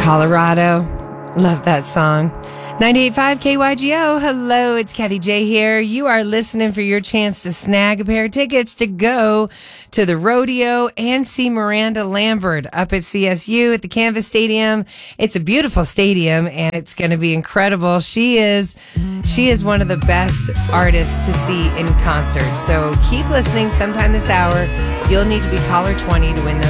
Colorado. Love that song. 98.5 KYGO. Hello, it's Kathy J here. You are listening for your chance to snag a pair of tickets to go to the rodeo and see Miranda Lambert up at CSU at the Canvas Stadium. It's a beautiful stadium and it's going to be incredible. She is one of the best artists to see in concert. So keep listening sometime this hour. You'll need to be caller 20 to win those